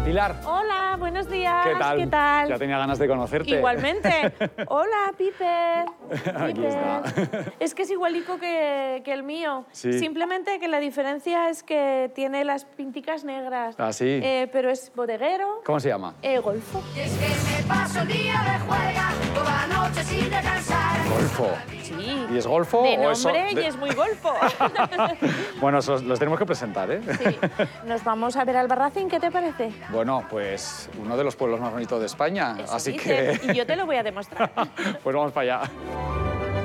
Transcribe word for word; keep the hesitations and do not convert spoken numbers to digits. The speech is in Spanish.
Pilar. Hola, buenos días. ¿Qué tal? ¿Qué tal? Ya tenía ganas de conocerte. Igualmente. Hola, Piper. Aquí Piper. está. Es que es igualico que, que el mío. Sí. Simplemente que la diferencia es que tiene las pinticas negras. ¿Ah, sí? Eh, pero es bodeguero. ¿Cómo se llama? Eh, golfo. Y es que me paso el día de juega, toda noche sin descansar. Golfo. Sí. ¿Y es golfo De o eso? nombre de- y es muy golfo. Bueno, los, los tenemos que presentar, ¿eh? Sí. Nos vamos a ver Albarracín, ¿qué te parece? Bueno, pues uno de los pueblos más bonitos de España, Eso así dices, que... Y yo te lo voy a demostrar. Pues vamos para allá.